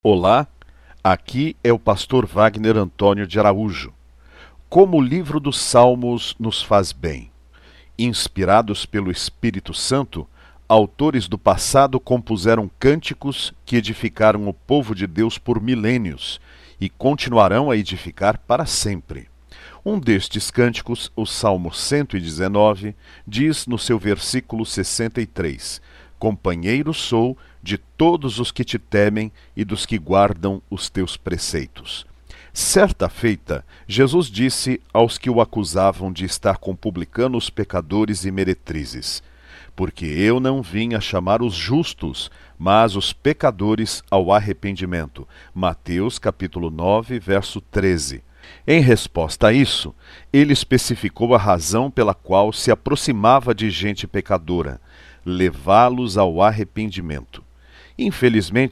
Olá, aqui é o pastor Wagner Antônio de Araújo. Como o livro dos Salmos nos faz bem. Inspirados pelo Espírito Santo, autores do passado compuseram cânticos que edificaram o povo de Deus por milênios e continuarão a edificar para sempre. Um destes cânticos, o Salmo 119, diz no seu versículo 63: Companheiro sou de todos os que te temem e dos que guardam os teus preceitos. Certa feita, Jesus disse aos que o acusavam de estar com publicanos, pecadores e meretrizes: Porque eu não vim a chamar os justos, mas os pecadores ao arrependimento. Mateus capítulo 9, verso 13. Em resposta a isso, ele especificou a razão pela qual se aproximava de gente pecadora: levá-los ao arrependimento. Infelizmente,